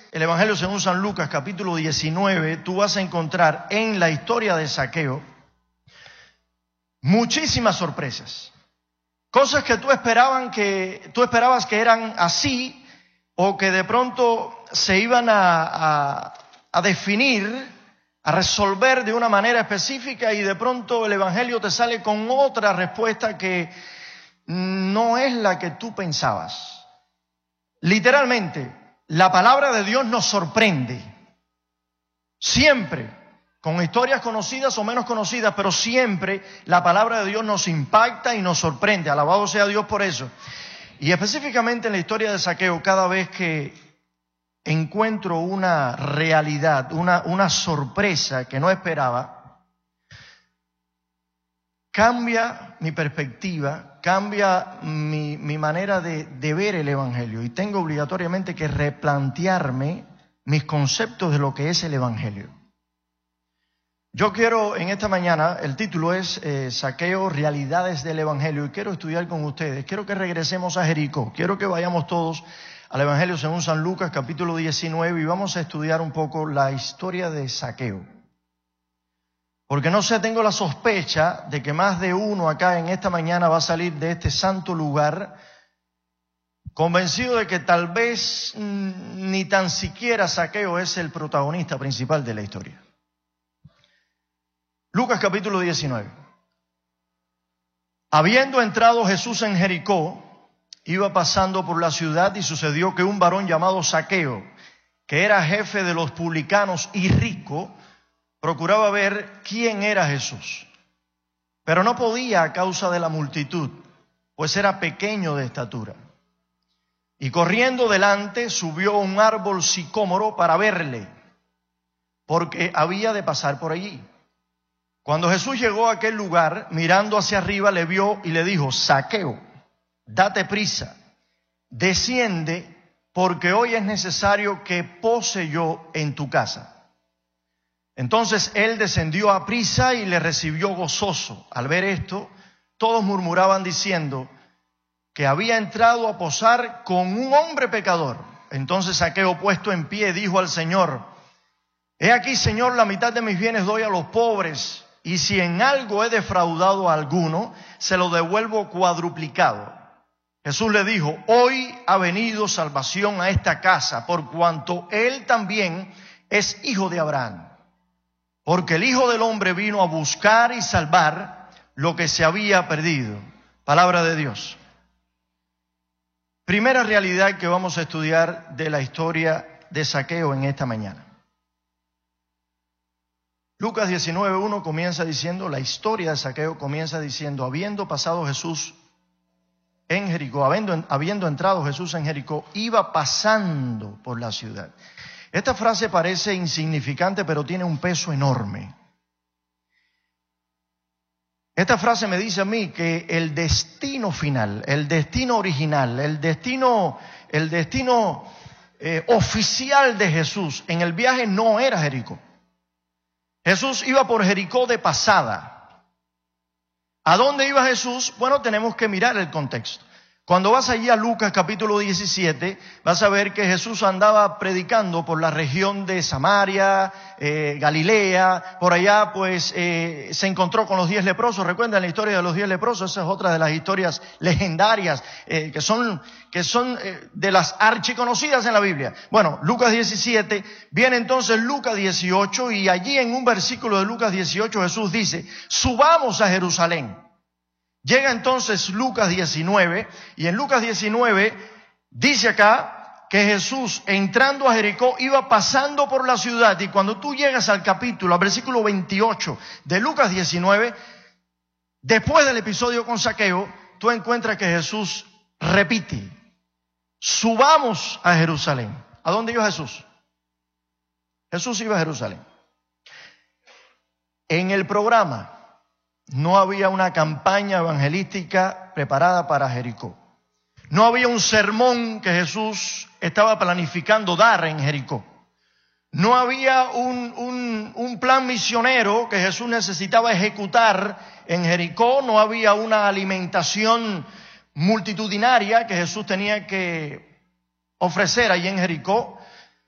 el Evangelio según San Lucas, capítulo 19, tú vas a encontrar en la historia de Zaqueo muchísimas sorpresas. Cosas que tú esperabas que eran así, o que de pronto se iban a definir, a resolver de una manera específica, y de pronto el Evangelio te sale con otra respuesta que no es la que tú pensabas. Literalmente, la palabra de Dios nos sorprende. Siempre, con historias conocidas o menos conocidas, pero siempre la palabra de Dios nos impacta y nos sorprende. Alabado sea Dios por eso. Y específicamente en la historia de Zaqueo, cada vez que encuentro una realidad, una sorpresa que no esperaba, cambia mi perspectiva, cambia mi manera de ver el Evangelio, y tengo obligatoriamente que replantearme mis conceptos de lo que es el Evangelio. Yo quiero en esta mañana, el título es Zaqueo, realidades del Evangelio, y quiero estudiar con ustedes. Quiero que regresemos a Jericó, quiero que vayamos todos al Evangelio según San Lucas, capítulo 19, y vamos a estudiar un poco la historia de Zaqueo. Porque no sé, tengo la sospecha de que más de uno acá en esta mañana va a salir de este santo lugar convencido de que tal vez ni tan siquiera Zaqueo es el protagonista principal de la historia. Lucas capítulo 19. Habiendo entrado Jesús en Jericó, iba pasando por la ciudad, y sucedió que un varón llamado Zaqueo, que era jefe de los publicanos y rico, procuraba ver quién era Jesús. Pero no podía a causa de la multitud, pues era pequeño de estatura. Y corriendo delante, subió a un árbol sicómoro para verle, porque había de pasar por allí. Cuando Jesús llegó a aquel lugar, mirando hacia arriba, le vio y le dijo: Zaqueo, date prisa, desciende, porque hoy es necesario que pose yo en tu casa. Entonces él descendió a prisa y le recibió gozoso. Al ver esto, todos murmuraban diciendo que había entrado a posar con un hombre pecador. Entonces Zaqueo, puesto en pie, dijo al Señor: He aquí, Señor, la mitad de mis bienes doy a los pobres, y si en algo he defraudado a alguno, se lo devuelvo cuadruplicado. Jesús le dijo: Hoy ha venido salvación a esta casa, por cuanto él también es hijo de Abraham. Porque el Hijo del Hombre vino a buscar y salvar lo que se había perdido. Palabra de Dios. Primera realidad que vamos a estudiar de la historia de Zaqueo en esta mañana. Lucas 19:1 comienza diciendo, la historia de Zaqueo comienza diciendo: habiendo pasado Jesús en Jericó, habiendo entrado Jesús en Jericó, iba pasando por la ciudad. Esta frase parece insignificante, pero tiene un peso enorme. Esta frase me dice a mí que el destino final, el destino original, el destino oficial de Jesús en el viaje no era Jericó. Jesús iba por Jericó de pasada. ¿A dónde iba Jesús? Bueno, tenemos que mirar el contexto. Cuando vas allí a Lucas capítulo 17, vas a ver que Jesús andaba predicando por la región de Samaria, Galilea. Por allá pues se encontró con los 10 leprosos. ¿Recuerdan la historia de los 10 leprosos? Esa es otra de las historias legendarias que son de las archiconocidas en la Biblia. Bueno, Lucas 17, viene entonces Lucas 18, y allí en un versículo de Lucas 18 Jesús dice: subamos a Jerusalén. Llega entonces Lucas 19, y en Lucas 19 dice acá que Jesús, entrando a Jericó, iba pasando por la ciudad. Y cuando tú llegas al capítulo, al versículo 28 de Lucas 19, después del episodio con Zaqueo, tú encuentras que Jesús repite: subamos a Jerusalén. ¿A dónde iba Jesús? Jesús iba a Jerusalén. En el programa no había una campaña evangelística preparada para Jericó. No había un sermón que Jesús estaba planificando dar en Jericó. No había un plan misionero que Jesús necesitaba ejecutar en Jericó. No había una alimentación multitudinaria que Jesús tenía que ofrecer allí en Jericó.